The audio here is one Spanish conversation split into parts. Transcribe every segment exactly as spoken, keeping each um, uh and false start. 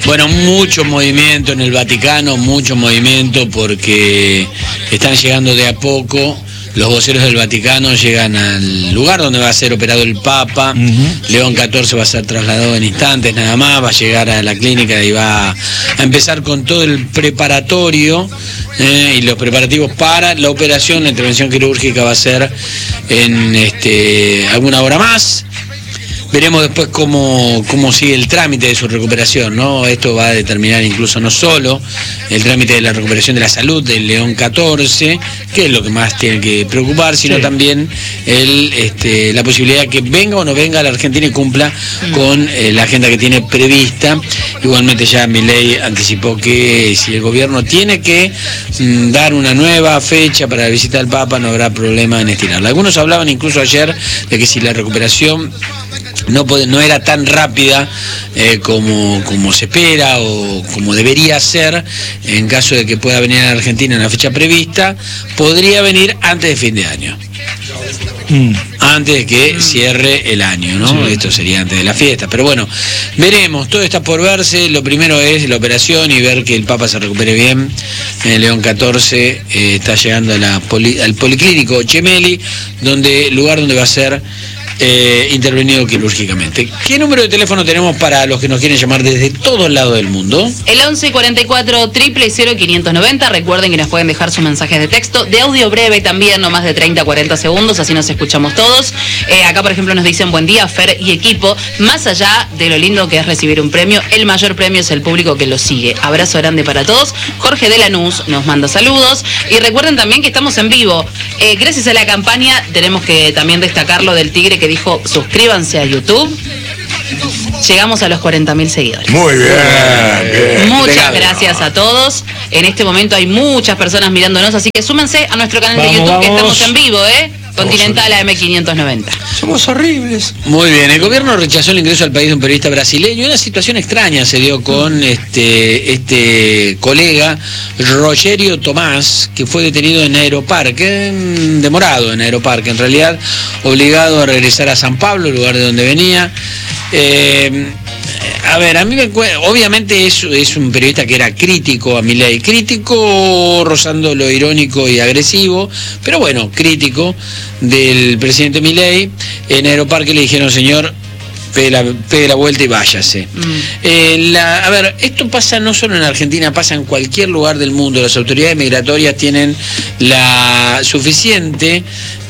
Bueno, mucho movimiento en el Vaticano, mucho movimiento porque están llegando de a poco. Los voceros del Vaticano llegan al lugar donde va a ser operado el Papa. Uh-huh. León catorce va a ser trasladado en instantes nada más, va a llegar a la clínica y va a empezar con todo el preparatorio eh, y los preparativos para la operación. La intervención quirúrgica va a ser en este, alguna hora más. Veremos después cómo, cómo sigue el trámite de su recuperación, ¿no? Esto va a determinar incluso no solo el trámite de la recuperación de la salud del León catorce, que es lo que más tiene que preocupar, sino sí. también el, este, la posibilidad de que venga o no venga a la Argentina y cumpla mm. con eh, la agenda que tiene prevista. Igualmente ya Milei anticipó que si el gobierno tiene que mm, dar una nueva fecha para la visita del Papa, no habrá problema en estirarla. Algunos hablaban incluso ayer de que si la recuperación No, puede, no era tan rápida eh, como, como se espera o como debería ser, en caso de que pueda venir a la Argentina en la fecha prevista, podría venir antes de fin de año. Mm. Antes de que cierre el año, ¿no? Sí. Esto sería antes de la fiesta. Pero bueno, veremos, todo está por verse. Lo primero es la operación y ver que el Papa se recupere bien. El León catorce eh, está llegando a la poli, al Policlínico Gemelli, donde, lugar donde va a ser Eh, intervenido quirúrgicamente. ¿Qué número de teléfono tenemos para los que nos quieren llamar desde todos lados del mundo? El once cuarenta y cuatro, cero cero, quinientos noventa. Recuerden que nos pueden dejar sus mensajes de texto, de audio breve también, no más de treinta a cuarenta segundos, así nos escuchamos todos. Eh, acá, por ejemplo, nos dicen buen día, Fer y equipo. Más allá de lo lindo que es recibir un premio, el mayor premio es el público que lo sigue. Abrazo grande para todos. Jorge de Lanús nos manda saludos. Y recuerden también que estamos en vivo. Eh, gracias a la campaña, tenemos que también destacarlo del Tigre que dijo suscríbanse a YouTube. Llegamos a los cuarenta mil seguidores. Muy bien, bien. Muchas Legal. gracias a todos. En este momento hay muchas personas mirándonos, así que súmense a nuestro canal vamos, de YouTube, vamos. que estamos en vivo, ¿eh? Continental A M quinientos noventa. Somos horribles. Muy bien, el gobierno rechazó el ingreso al país de un periodista brasileño. Una situación extraña se dio con este, este colega, Rogério Tomás, que fue detenido en Aeroparque, demorado en Aeroparque, en realidad, obligado a regresar a San Pablo, lugar de donde venía. Eh, a ver, a mí me obviamente es, es un periodista que era crítico a Milei, crítico rozando lo irónico y agresivo, pero bueno, crítico del presidente Milei. En Aeroparque le dijeron, señor, pegue la, pegue la vuelta y váyase. Mm. Eh, la, a ver, esto pasa no solo en Argentina, pasa en cualquier lugar del mundo. Las autoridades migratorias tienen la suficiente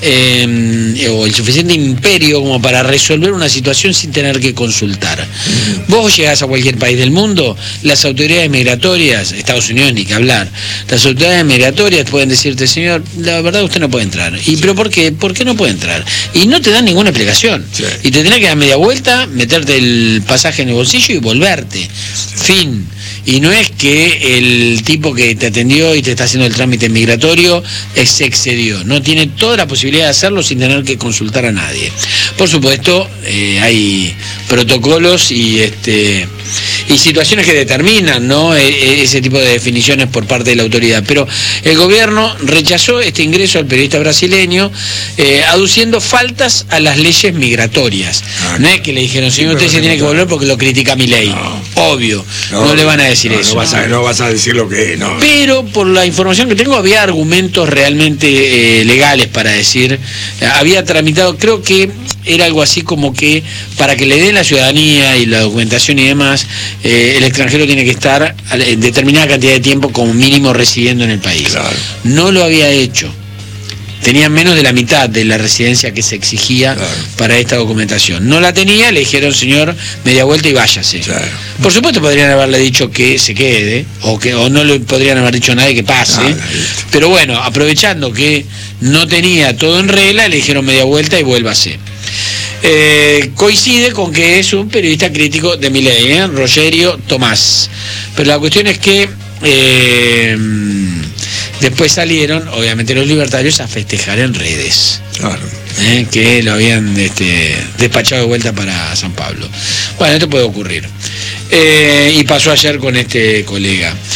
eh, o el suficiente imperio como para resolver una situación sin tener que consultar. Mm. Vos llegás a cualquier país del mundo, las autoridades migratorias, Estados Unidos ni que hablar, las autoridades migratorias pueden decirte, señor, la verdad usted no puede entrar. ¿Y pero por qué? ¿Por qué no puede entrar? Y no te dan ninguna explicación. Sí. Y te tenés que dar media vuelta, meterte el pasaje en el bolsillo y volverte. Fin. Y no es que el tipo que te atendió y te está haciendo el trámite migratorio se excedió. No tiene toda la posibilidad de hacerlo sin tener que consultar a nadie. Por supuesto, eh, hay protocolos y este y situaciones que determinan, ¿no?, e, ese tipo de definiciones por parte de la autoridad. Pero el gobierno rechazó este ingreso al periodista brasileño, eh, aduciendo faltas a las leyes migratorias. Ah, no es que le dijeron, señor, usted se tiene que volver porque lo critica Milei. No. Obvio, no, no le van a decir no, eso. No vas, a, no vas a decir lo que es, no. Pero por la información que tengo, había argumentos realmente eh, legales para decir. Había tramitado, creo que era algo así como que para que le den la ciudadanía y la documentación y demás, eh, el extranjero tiene que estar en determinada cantidad de tiempo como mínimo residiendo en el país. Claro. No lo había hecho. Tenía menos de la mitad de la residencia que se exigía, claro, para esta documentación. No la tenía, le dijeron, señor, media vuelta y váyase. Claro. Por supuesto podrían haberle dicho que se quede, o que o no le podrían haber dicho a nadie que pase, ah, pero bueno, aprovechando que no tenía todo en regla, le dijeron media vuelta y vuélvase. Eh, coincide con que es un periodista crítico de Milei, ¿eh? Rogério Tomás. Pero la cuestión es que eh, después salieron, obviamente, los libertarios a festejar en redes. Claro. ¿Eh? Que lo habían este, despachado de vuelta para San Pablo. Bueno, esto puede ocurrir. Eh, y pasó ayer con este colega.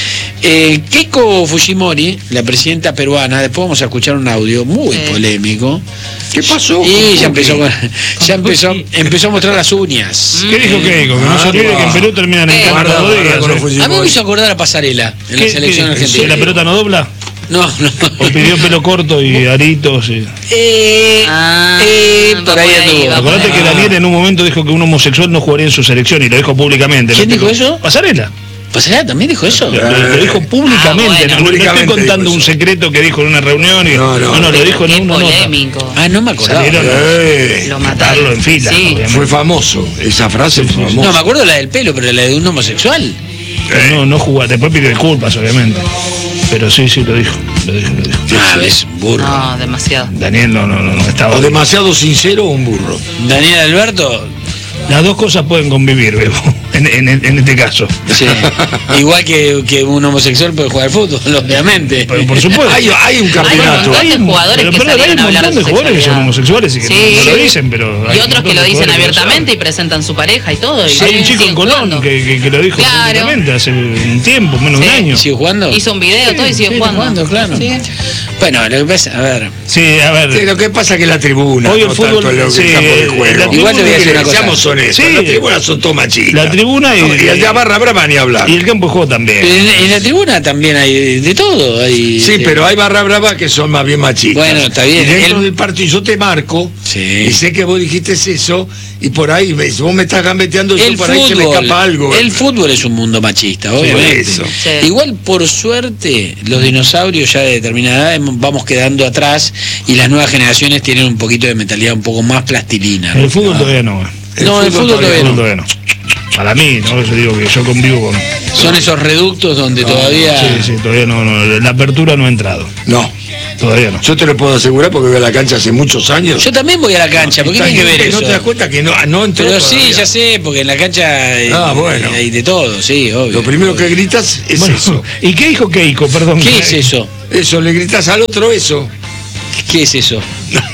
Eh, Keiko Fujimori, la presidenta peruana, después vamos a escuchar un audio muy Sí. polémico. ¿Qué pasó? Y ya empezó, con- ya empezó, empezó a mostrar las uñas. ¿Qué dijo Keiko? Que no se olvide que en Perú terminan en Eh, cámara Guarda, dos guarda días. con los ¿eh? Fujimori. A mí me hizo acordar a Pasarela en la ¿Qué- selección qué- argentina. ¿La pelota no dobla? No, no. ¿O pidió pelo corto y aritos? Y... Eh, Ah, eh, va por ahí por ahí, anduvo. va por Acordate ahí. que Daniel en un momento dijo que un homosexual no jugaría en su selección y lo dijo públicamente. ¿Quién ¿no? dijo eso? Pasarela. ¿Pasarela también dijo eso? Lo, lo dijo públicamente. Ah, bueno. no, no Públicamente estoy contando dijo un eso. secreto que dijo en una reunión. Y, No, no. no, lo dijo en Qué una nota. polémico. Ah, no me acordaba. Salieron Eh, Lo matarlo mataron. en fila. Sí. obviamente. fue famoso. Esa frase fue famosa. No, me acuerdo la del pelo, pero la de un homosexual. Pero No, no jugó. Después pidió disculpas, obviamente. Pero sí, sí, lo dijo. Lo dijo, lo dijo. Ah, es un burro. No, demasiado. Daniel no, no, no, no estaba. O demasiado sincero o un burro. Daniel Alberto, Las dos cosas pueden convivir, Bebo, en, en, en este caso. sí. Igual que, que un homosexual puede jugar al fútbol, obviamente. Pero por supuesto. Hay, hay un campeonato. Hay un montón de jugadores pero, que perdón, hay salieron un a hablar montón de de su jugadores que son sexualidad. homosexuales y que Sí. no, no lo dicen, pero. hay Y un otros montón que lo de dicen jugadores que lo abiertamente y saben. presentan su pareja y todo. Y Sí, hay un siguen chico en Colón jugando. que, que, que lo dijo Claro. públicamente hace un tiempo, menos de Sí. un año. ¿Sigue jugando? Hizo un video, todo y sigue Sí, jugando. jugando, claro. Sí. Bueno, lo que pasa, a ver. Sí, a ver. Sí, lo que pasa es que la tribuna, Hoy el no fútbol, tanto lo que sí, está por el la juego. tribuna- Igual te voy a decir una cosa. Seamos honestos, Sí. las tribunas son todas machistas. La tribuna y, No, y el de Barra Brava ni hablar. y el campo de juego también. Pero en, en la tribuna también hay de todo. Hay, Sí, pero hay Barra Brava que son más bien machistas. Bueno, está bien. Y dentro El- del partido yo te marco, Sí. y sé que vos dijiste eso, y por ahí ves, vos me estás gambeteando, y El yo por ahí se me fútbol, escapa algo. el fútbol es un mundo machista, por obviamente. eso. Sí. Igual, por suerte, los dinosaurios ya de determinada edad hemos- vamos quedando atrás y las nuevas generaciones tienen un poquito de mentalidad un poco más plastilina. El fútbol todavía no. El No, el fútbol fútbol todavía El todavía fútbol no. todavía no. Para mí, ¿no? Yo digo que yo convivo con. Son esos reductos donde todavía... Sí, sí, todavía no, no. La apertura no ha entrado. No, Todavía no. yo te lo puedo asegurar porque voy a la cancha hace muchos años. Yo también voy a la cancha, ¿por qué tiene que ver ¿No eso? te das cuenta que no, no entró Pero sí, todavía? ya sé, porque en la cancha eh, Ah, bueno. hay de todo, sí, obvio. Lo primero que gritas es Bueno, eso. ¿y qué dijo Keiko? Perdón. ¿Qué es eso? Eso, le gritas al otro eso. ¿Qué es eso?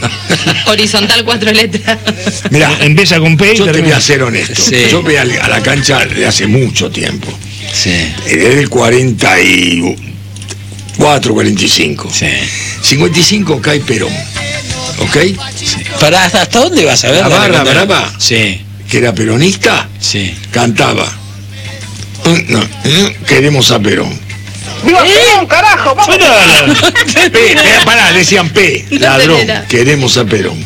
Horizontal, cuatro letras. Mirá, Empieza con P y yo te voy termina. a ser honesto. Sí. Yo voy a, a la cancha de hace mucho tiempo. Sí, Desde el cuarenta y cuatro, cuarenta y cinco. sí. cincuenta y cinco cae Perón. ¿Ok? ¿Para hasta, hasta dónde vas a ver? La Dale, Barra contame. Brava. Sí, Que era peronista, sí. cantaba. "Mm, no, mm, queremos a Perón. ¡Viva Perón, carajo! ¡Vamos! P, P, pará, decían P, No ladrón, tenés. queremos a Perón.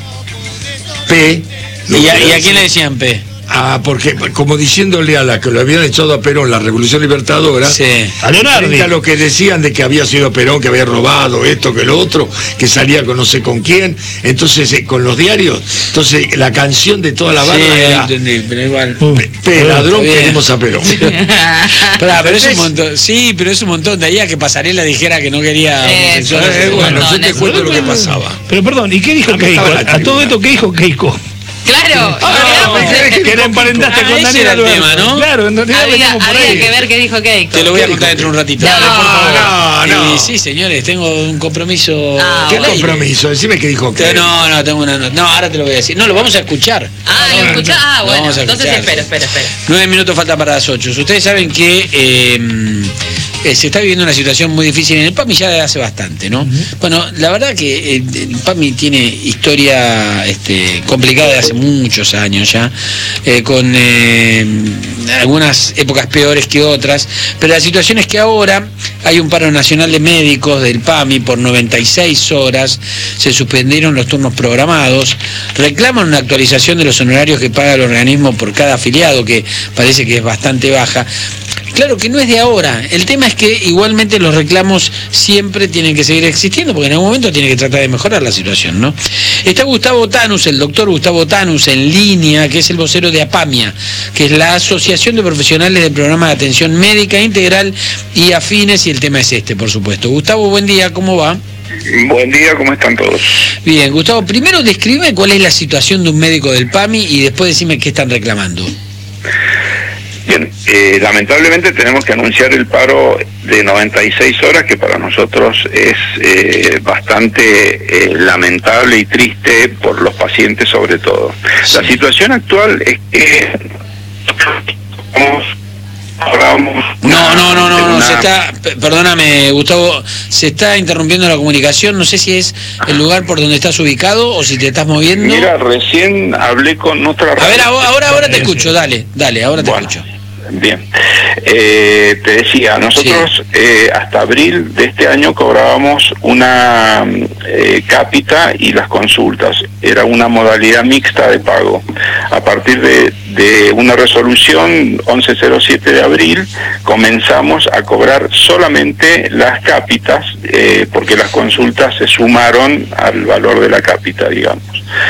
P. no ¿Y a, quiere y a decir- quién le decían P? Ah, porque como diciéndole a la que lo habían echado a Perón, la Revolución Libertadora, Sí. A Leonardi. frente a lo que decían de que había sido Perón, que había robado esto, que lo otro, que salía con no sé con quién, entonces eh, con los diarios, entonces la canción de toda la Sí, banda ahí era entendí, pero igual. Uh, P, P, ladrón, Está bien. queremos a Perón. Pará, pero es un ¿Entendés? montón. Sí, pero es un montón. De ahí a que Pasarela dijera que no quería Eh, homosexuales. Eh, un bueno, montón, yo te eso. cuento lo que pasaba. Pero perdón, ¿y qué dijo ¿Dónde Keiko? estaba la A todo tribuna? esto, ¿qué dijo Keiko? Claro. Ah, en realidad- no, Que le emparentaste Ah, con ese Daniel era el Alberto. tema, ¿no? Claro, en realidad había veníamos por había ahí. que ver qué dijo Keiko. Te lo voy a ¿Qué contar dijo dentro de un ratito. Dale, por favor. No, no. Y sí, señores, tengo un compromiso. Ah, ¿Qué al aire. compromiso? Decime que dijo que. No, no, tengo una. No, ahora te lo voy a decir. No, lo vamos a escuchar. Ah, lo escuchá. Ah, Lo bueno. vamos a Entonces escuchar. espera, espera, espera. Nueve minutos falta para las ocho. Ustedes saben que eh, eh, se está viviendo una situación muy difícil en el PAMI ya de hace bastante, ¿no? Bueno, la verdad que eh, el PAMI tiene historia este, complicada de hace muchos años ya, eh, con eh, algunas épocas peores que otras, pero la situación es que ahora hay un paro nacional de médicos del PAMI por noventa y seis horas, se suspendieron los turnos programados, reclaman una actualización de los honorarios que paga el organismo por cada afiliado, que parece que es bastante baja. Claro que no es de ahora, el tema es que igualmente los reclamos siempre tienen que seguir existiendo, porque en algún momento tiene que tratar de mejorar la situación, ¿no? Está Gustavo Tanus, el doctor Gustavo Tanus, en línea, que es el vocero de APAMIA, que es la Asociación de Profesionales del Programa de Atención Médica Integral y Afines, y el tema es este, por supuesto. Gustavo, buen día, ¿cómo va? Buen día, ¿cómo están todos? Bien, Gustavo, primero describe cuál es la situación de un médico del PAMI y después decime qué están reclamando. Bien, eh, lamentablemente tenemos que anunciar el paro de noventa y seis horas, que para nosotros es eh, bastante eh, lamentable y triste por los pacientes sobre todo. Sí. La situación actual es que estamos Hablábamos No, no, no, no, no, una- se está, p- perdóname, Gustavo, se está interrumpiendo la comunicación, no sé si es el lugar por donde estás ubicado o si te estás moviendo. Mira, recién hablé con otra A ver, radio. ahora, ahora, ahora te escucho, dale, dale, ahora te Bueno, escucho. bien. Eh, te decía, nosotros eh, hasta abril de este año cobrábamos una eh, cápita y las consultas. Era una modalidad mixta de pago. A partir de, de una resolución once cero siete de abril comenzamos a cobrar solamente las cápitas eh, porque las consultas se sumaron al valor de la cápita, digamos.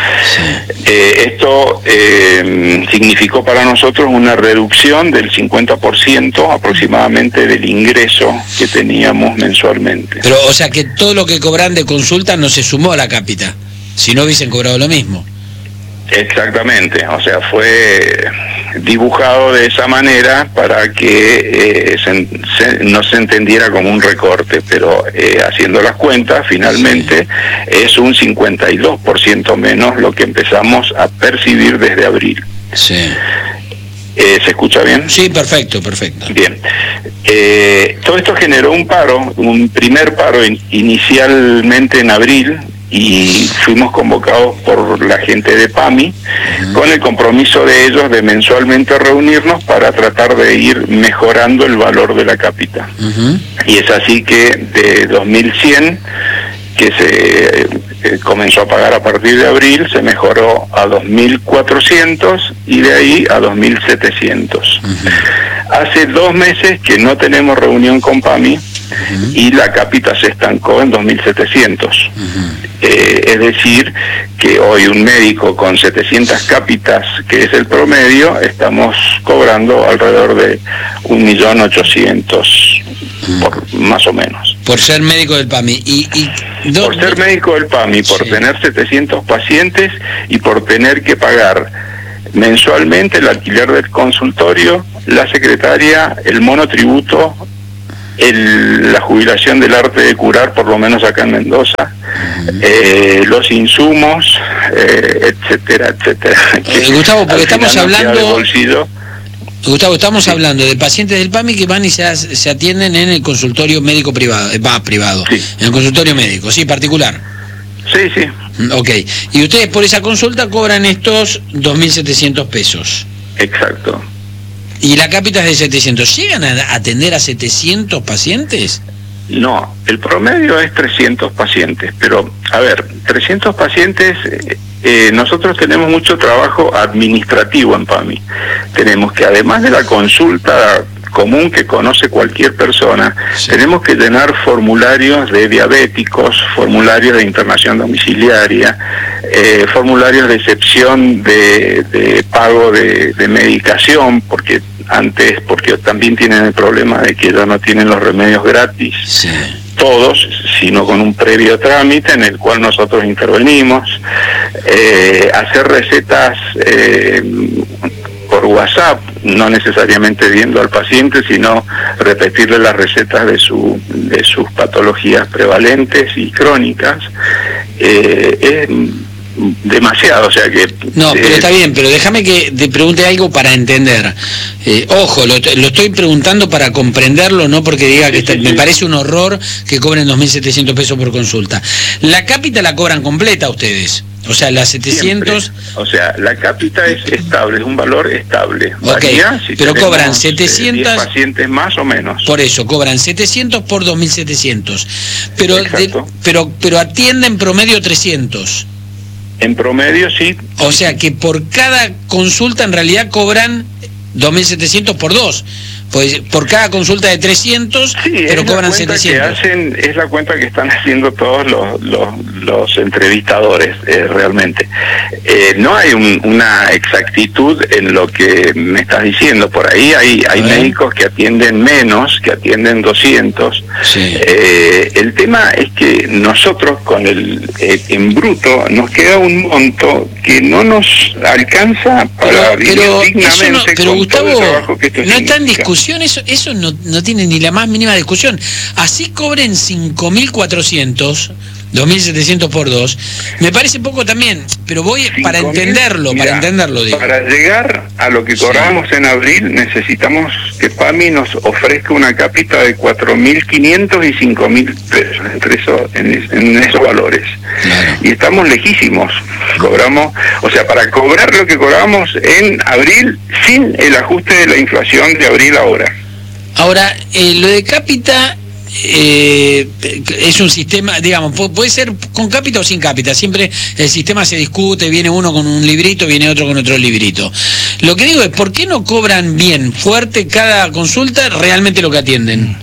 Eh, esto eh, significó para nosotros una reducción del cincuenta por ciento aproximadamente del ingreso que teníamos mensualmente. Pero, o sea, que todo lo que cobran de consulta no se sumó a la cápita, si no hubiesen cobrado lo mismo. Exactamente, o sea, fue dibujado de esa manera para que eh, se, se, no se entendiera como un recorte, pero eh, haciendo las cuentas, finalmente sí. Es un cincuenta y dos por ciento menos lo que empezamos a percibir desde abril. Sí. Eh, ¿Se escucha bien? Sí, perfecto, perfecto. Bien. Eh, todo esto generó un paro, un primer paro in, inicialmente en abril, y fuimos convocados por la gente de PAMI uh-huh. con el compromiso de ellos de mensualmente reunirnos para tratar de ir mejorando el valor de la cápita. Uh-huh. Y es así que de dos mil cien, que se eh, comenzó a pagar a partir de abril, se mejoró a dos mil cuatrocientos y de ahí a dos mil setecientos. Uh-huh. Hace dos meses que no tenemos reunión con PAMI uh-huh. y la cápita se estancó en dos mil setecientos. Uh-huh. Eh, es decir, que hoy un médico con setecientas cápitas, que es el promedio, estamos cobrando alrededor de un millón ochocientos, por, más o menos. Por ser médico del PAMI. Y, y do, por ser médico del PAMI, por sí. tener setecientos pacientes y por tener que pagar mensualmente el alquiler del consultorio, la secretaria, el monotributo, el, la jubilación del arte de curar, por lo menos acá en Mendoza, uh-huh. eh, los insumos, eh, etcétera, etcétera. Eh, Gustavo, porque estamos hablando... Gustavo, estamos sí. hablando de pacientes del PAMI que van y se, se atienden en el consultorio médico privado, va privado, sí. en el consultorio médico, sí, particular. Sí, sí. Ok, y ustedes por esa consulta cobran estos dos mil setecientos pesos. Exacto. ¿Y la cápita es de setecientos? ¿Llegan a atender a setecientos pacientes? No, el promedio es trescientos pacientes, pero, a ver, trescientos pacientes, eh, eh, nosotros tenemos mucho trabajo administrativo en PAMI. Tenemos que, además de la consulta común que conoce cualquier persona, sí. tenemos que llenar formularios de diabéticos, formularios de internación domiciliaria, eh, formularios de excepción de, de pago de, de medicación, porque antes, porque también tienen el problema de que ya no tienen los remedios gratis, sí. todos, sino con un previo trámite en el cual nosotros intervenimos, eh, hacer recetas eh, por WhatsApp, no necesariamente viendo al paciente, sino repetirle las recetas de su de sus patologías prevalentes y crónicas. Eh, es demasiado, o sea que... No, pero eh, está bien, pero déjame que te pregunte algo para entender. Eh, ojo, lo, lo estoy preguntando para comprenderlo, no porque diga que sí, está, sí, me sí. parece un horror que cobren dos mil setecientos pesos por consulta. La cápita la cobran completa ustedes, o sea, las setecientos... Siempre. O sea, la cápita es estable, es un valor estable. Varía, ok, si pero tenemos, cobran setecientos... Eh, diez pacientes más o menos. Por eso, cobran setecientos por dos mil setecientos. Pero, de, pero, pero atienden promedio trescientos. En promedio, sí. O sea que por cada consulta en realidad cobran dos mil setecientos por dos. Pues por cada consulta de trescientos, sí, pero cobran setecientos. Que hacen, es la cuenta que están haciendo todos los, los, los entrevistadores, eh, realmente. Eh, no hay un, una exactitud en lo que me estás diciendo. Por ahí hay, hay médicos que atienden menos, que atienden doscientos. Sí. Eh, el tema es que nosotros con el eh, en bruto nos queda un monto que no nos alcanza para vivir dignamente no, pero con Gustavo, todo el trabajo que esto no está en discusión. Eso, eso no, no tiene ni la más mínima discusión. Así cobren cinco mil cuatrocientos, dos mil setecientos por dos. Me parece poco también, pero voy para entenderlo, Mirá, para entenderlo, digo. Para llegar a lo que cobramos sí. en abril, necesitamos que PAMI nos ofrezca una cápita de cuatro mil quinientos y cinco mil pesos, entre eso, en, en esos valores. Claro. Y estamos lejísimos. Cobramos, o sea, para cobrar lo que cobramos en abril, sin el ajuste de la inflación de abril ahora. Ahora, eh, lo de cápita... Eh, es un sistema, digamos, puede ser con cápita o sin cápita, siempre el sistema se discute, viene uno con un librito, viene otro con otro librito. Lo que digo es, ¿por qué no cobran bien, fuerte cada consulta realmente lo que atienden?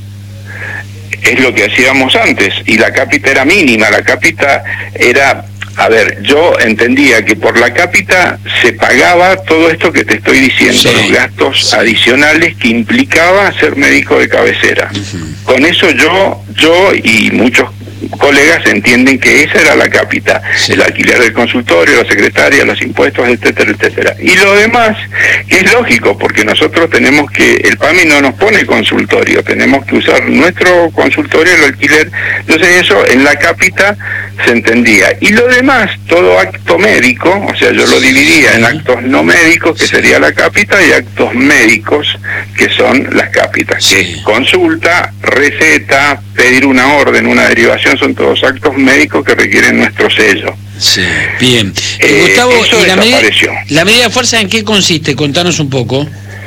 Es lo que hacíamos antes, y la cápita era mínima, la cápita era... A ver, yo entendía que por la cápita se pagaba todo esto que te estoy diciendo, sí, los gastos sí. adicionales que implicaba ser médico de cabecera. Uh-huh. Con eso yo, yo y muchos colegas entienden que esa era la cápita, sí. el alquiler del consultorio, la secretaria, los impuestos, etcétera, etcétera. Y lo demás, que es lógico, porque nosotros tenemos que, el PAMI no nos pone consultorio, tenemos que usar nuestro consultorio, el alquiler, entonces eso en la cápita se entendía. Y lo demás, todo acto médico, o sea, yo lo dividía en actos no médicos, que sería la cápita, y actos médicos, que son las cápitas, sí. que es consulta, receta, pedir una orden, una derivación, son todos actos médicos que requieren nuestro sello. Sí, bien. Eh, eh, Gustavo, eso ¿y la medida, la medida de fuerza en qué consiste? Contanos un poco.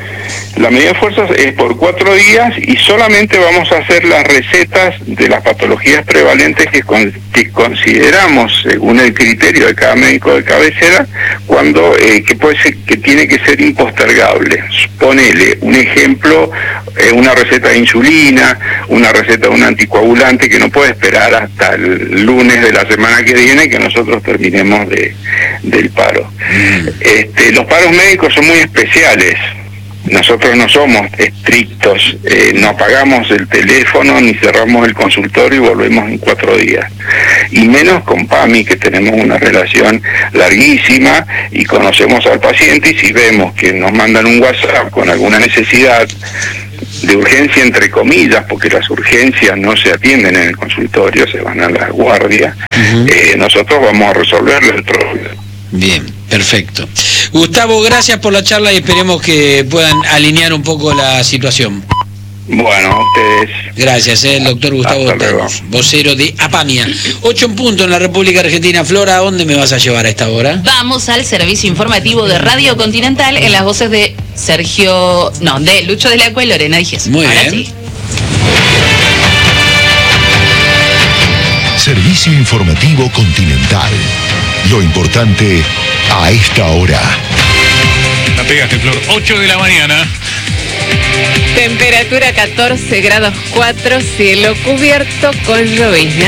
La medida de fuerza es por cuatro días y solamente vamos a hacer las recetas de las patologías prevalentes que, con, que consideramos según el criterio de cada médico de cabecera, cuando eh, que puede ser, que tiene que ser impostergable. Ponele un ejemplo, eh, una receta de insulina, una receta de un anticoagulante que no puede esperar hasta el lunes de la semana que viene que nosotros terminemos de, del paro. Mm. Este, los paros médicos son muy especiales. Nosotros no somos estrictos, eh, no apagamos el teléfono ni cerramos el consultorio y volvemos en cuatro días. Y menos con PAMI, que tenemos una relación larguísima y conocemos al paciente, y si vemos que nos mandan un WhatsApp con alguna necesidad de urgencia, entre comillas, porque las urgencias no se atienden en el consultorio, se van a la guardia, uh-huh. eh, nosotros vamos a resolverle el problema. Bien, perfecto. Gustavo, gracias por la charla y esperemos que puedan alinear un poco la situación. Bueno, ustedes. Gracias, eh, el doctor Gustavo Tanos, vocero de APAMIA. Ocho en punto en la República Argentina. Flora, ¿a dónde me vas a llevar a esta hora? Vamos al servicio informativo de Radio Continental en las voces de Sergio, no, de Lucho de la Cue y Lorena Díez. Muy Ahora bien. Sí. Servicio informativo Continental. Lo importante a esta hora. La pegaste, Flor. ocho de la mañana. Temperatura catorce grados cuatro, cielo cubierto con llovizna.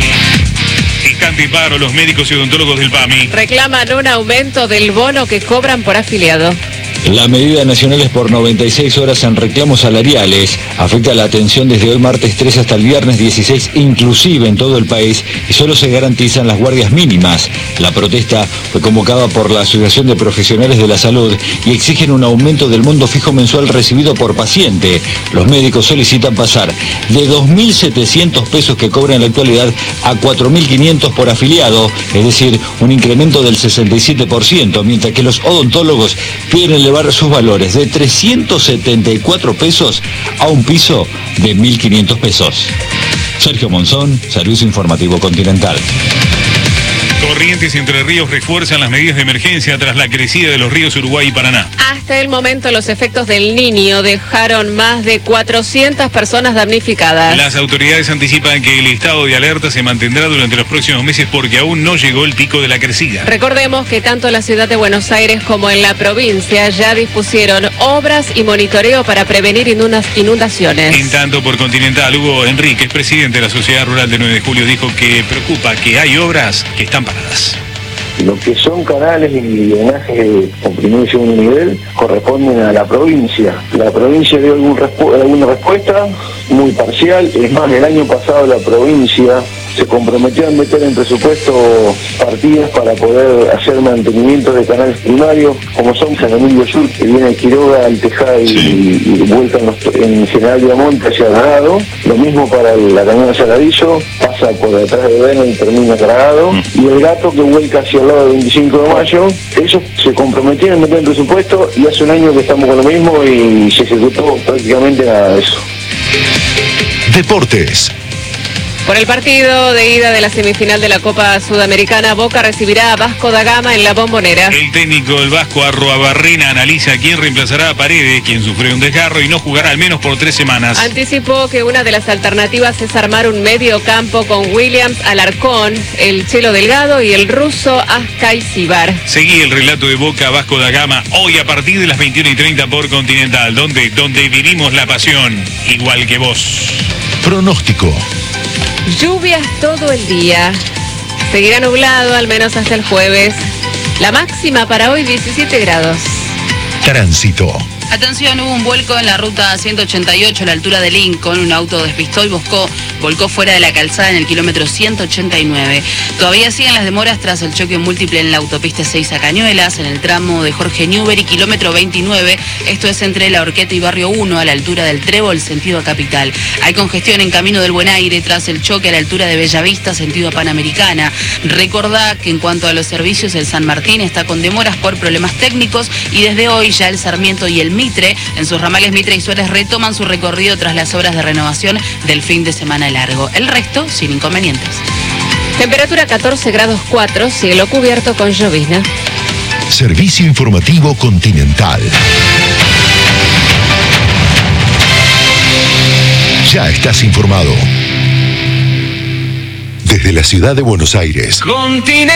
Instante paro, los médicos y odontólogos del PAMI reclaman un aumento del bono que cobran por afiliado. La medida nacional es por noventa y seis horas en reclamos salariales. Afecta la atención desde hoy martes tres hasta el viernes dieciséis, inclusive en todo el país, y solo se garantizan las guardias mínimas. La protesta fue convocada por la Asociación de Profesionales de la Salud y exigen un aumento del monto fijo mensual recibido por paciente. Los médicos solicitan pasar de dos mil setecientos pesos que cobran en la actualidad a cuatro mil quinientos por afiliado, es decir, un incremento del sesenta y siete por ciento, mientras que los odontólogos piden elevar sus valores de trescientos setenta y cuatro pesos a un piso de mil quinientos pesos. Sergio Monzón, Servicio Informativo Continental. Corrientes y Entre Ríos refuerzan las medidas de emergencia tras la crecida de los ríos Uruguay y Paraná. Hasta el momento los efectos del Niño dejaron más de cuatrocientas personas damnificadas. Las autoridades anticipan que el estado de alerta se mantendrá durante los próximos meses porque aún no llegó el pico de la crecida. Recordemos que tanto la ciudad de Buenos Aires como en la provincia ya dispusieron obras y monitoreo para prevenir inundaciones. En tanto, por Continental, Hugo Enríquez, presidente de la Sociedad Rural de nueve de julio, dijo que preocupa que hay obras que están paradas. Lo que son canales y drenajes con primer y segundo nivel corresponden a la provincia. La provincia dio algún respu- alguna respuesta muy parcial. Es más, el año pasado la provincia se comprometió a meter en presupuesto partidas para poder hacer mantenimiento de canales primarios, como son San Emilio Sur, que viene de Quiroga, Altejá y, y, y vuelta en, los, en General Diamonte hacia Dorado. Lo mismo para la cañada Saladillo, pasa pasa por detrás de Vena y termina cargado, mm. y el gato que vuelca hacia el lado del veinticinco de mayo. Ellos se comprometieron a meter el presupuesto y hace un año que estamos con lo mismo y se ejecutó prácticamente nada de eso. Deportes. Por el partido de ida de la semifinal de la Copa Sudamericana, Boca recibirá a Vasco da Gama en la Bombonera. El técnico del Vasco, Arruabarrena, analiza quién reemplazará a Paredes, quien sufrió un desgarro y no jugará al menos por tres semanas. Anticipó que una de las alternativas es armar un medio campo con Williams, Alarcón, el Chelo Delgado y el ruso Ascaizibar. Seguí el relato de Boca Vasco da Gama hoy a partir de las veintiuna y treinta por Continental, donde, donde vivimos la pasión, igual que vos. Pronóstico. Lluvias todo el día. Seguirá nublado al menos hasta el jueves. La máxima para hoy diecisiete grados. Tránsito. Atención, hubo un vuelco en la ruta ciento ochenta y ocho a la altura de Lincoln. Un auto despistó y volcó, volcó fuera de la calzada en el kilómetro ciento ochenta y nueve. Todavía siguen las demoras tras el choque múltiple en la autopista seis a Cañuelas, en el tramo de Jorge Newbery, kilómetro veintinueve. Esto es entre La Horqueta y Barrio uno, a la altura del Trébol, sentido a Capital. Hay congestión en Camino del Buen Aire tras el choque a la altura de Bellavista, sentido a Panamericana. Recordá que en cuanto a los servicios, el San Martín está con demoras por problemas técnicos y desde hoy ya el Sarmiento y el Mitre, en sus ramales Mitre y Suárez, retoman su recorrido tras las obras de renovación del fin de semana largo. El resto sin inconvenientes. Temperatura catorce grados cuatro, cielo cubierto con llovizna. Servicio informativo Continental. Ya estás informado. Desde la ciudad de Buenos Aires. Continental.